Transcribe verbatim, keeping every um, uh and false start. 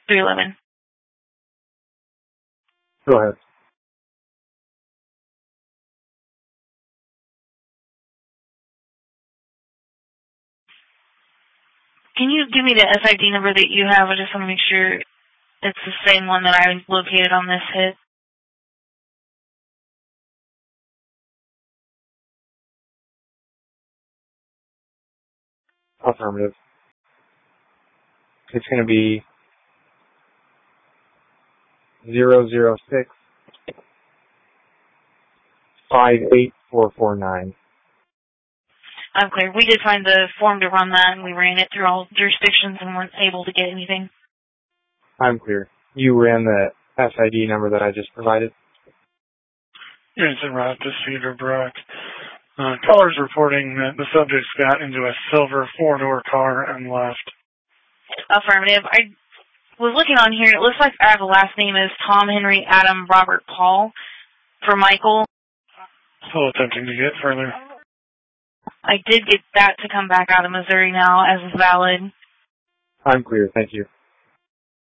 three eleven. Go ahead. Can you give me the S I D number that you have? I just want to make sure it's the same one that I located on this hit. Affirmative. It's going to be zero zero six five eight four four nine. I'm clear. We did find the form to run that, and we ran it through all jurisdictions and weren't able to get anything. I'm clear. You ran the S I D number that I just provided? Units en route to Cedar Brook. Uh, callers reporting that the subjects got into a silver four-door car and left. Affirmative. I was looking on here. It looks like I have a last name as Tom Henry Adam Robert Paul for Michael. Still attempting to get further. I did get that to come back out of Missouri now as valid. I'm clear. Thank you.